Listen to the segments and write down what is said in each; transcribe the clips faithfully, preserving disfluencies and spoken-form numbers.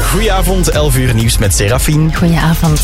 Goedenavond, elf uur nieuws met Serafine. Goedenavond.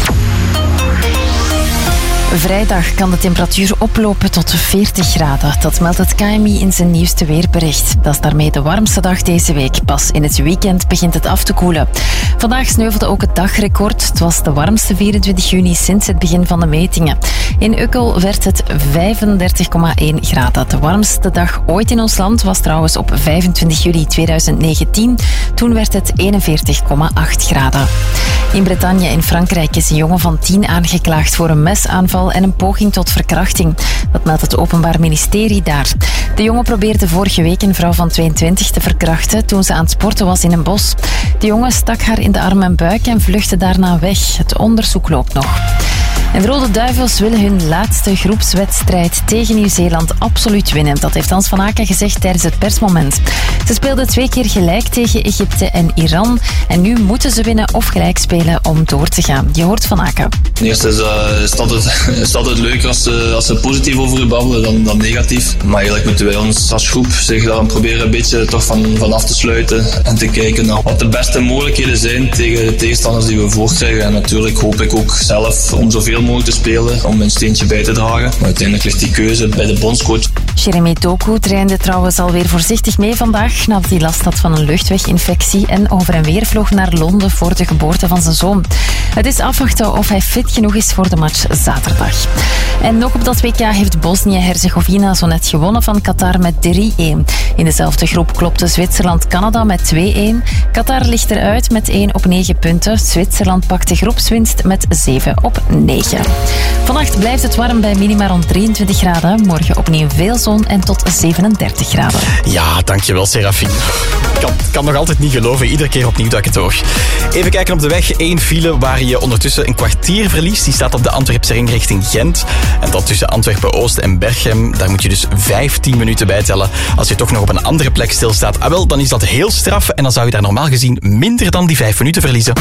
Vrijdag kan de temperatuur oplopen tot veertig graden. Dat meldt het K M I in zijn nieuwste weerbericht. Dat is daarmee de warmste dag deze week. Pas in het weekend begint het af te koelen. Vandaag sneuvelde ook het dagrecord. Het was de warmste vierentwintig juni sinds het begin van de metingen. In Ukkel werd het vijfendertig komma één graden. De warmste dag ooit in ons land was trouwens op vijfentwintig juli tweeduizend negentien. Toen werd het eenenveertig komma acht graden. In Bretagne in Frankrijk is een jongen van tien aangeklaagd voor een mesaanval en een poging tot verkrachting. Dat meldt het Openbaar Ministerie daar. De jongen probeerde vorige week een vrouw van tweeëntwintig te verkrachten toen ze aan het sporten was in een bos. De jongen stak haar in de arm en buik en vluchtte daarna weg. Het onderzoek loopt nog. En de Rode Duivels willen hun laatste groepswedstrijd tegen Nieuw-Zeeland absoluut winnen. Dat heeft Hans van Aken gezegd tijdens het persmoment. Ze speelden twee keer gelijk tegen Egypte en Iran. En nu moeten ze winnen of gelijk spelen om door te gaan. Je hoort Van Aken. Eerst is, uh, is, het altijd, is het altijd leuker als ze, als ze positief over u babbelen dan, dan negatief. Maar eigenlijk moeten wij ons als groep zich dan proberen een beetje toch van, van af te sluiten. En te kijken naar wat de beste mogelijkheden zijn tegen de tegenstanders die we voorkrijgen. En natuurlijk hoop ik ook zelf om zoveel mogelijk te spelen, om een steentje bij te dragen. Maar uiteindelijk ligt die keuze bij de bondscoach. Jeremy Doku trainde trouwens alweer voorzichtig mee vandaag nadat hij last had van een luchtweginfectie en over en weer vloog naar Londen voor de geboorte van zijn zoon. Het is afwachten of hij fit genoeg is voor de match zaterdag. En nog op dat W K heeft Bosnië-Herzegovina zo net gewonnen van Qatar met drie-een. In dezelfde groep klopte Zwitserland-Canada met twee-een. Qatar ligt eruit met één op negen punten. Zwitserland pakt de groepswinst met zeven op negen. Vannacht blijft het warm bij minima rond drieëntwintig graden. Morgen opnieuw veel zon en tot zevenendertig graden. Ja, dankjewel Serafine. Ik kan, kan nog altijd niet geloven, iedere keer opnieuw dat ik het hoor. Even kijken op de weg. Eén file waar je ondertussen een kwartier verliest. Die staat op de Antwerpse ring richting Gent. En dat tussen Antwerpen-Oost en Berchem. Daar moet je dus vijftien minuten bij tellen. Als je toch nog op een andere plek stilstaat, ah wel, dan is dat heel straf. En dan zou je daar normaal gezien minder dan die vijf minuten verliezen.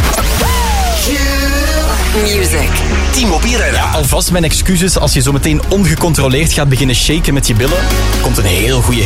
Music. T-Mobile. Ja, alvast mijn excuses als je zo meteen ongecontroleerd gaat beginnen shaken met je billen. Er komt een heel goede